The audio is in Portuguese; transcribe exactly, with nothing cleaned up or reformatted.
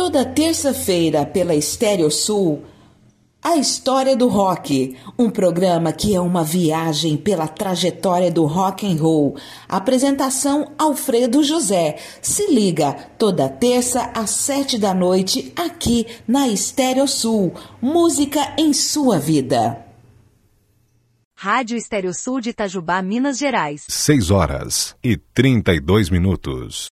Toda terça-feira pela Estéreo Sul, A História do Rock, um programa que é uma viagem pela trajetória do rock and roll. Apresentação Alfredo José. Se liga, toda terça às sete da noite, aqui na Estéreo Sul. Música em sua vida. Rádio Estéreo Sul de Itajubá, Minas Gerais. seis horas e trinta e dois minutos.